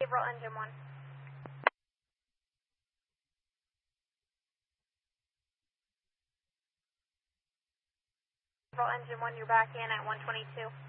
April engine 1. April engine 1, you're back in at 122.